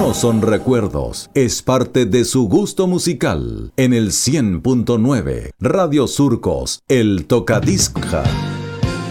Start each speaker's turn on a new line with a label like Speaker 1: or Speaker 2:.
Speaker 1: no son recuerdos, es parte de su gusto musical. En el 100.9, Radio Surcos, El Tocadisca.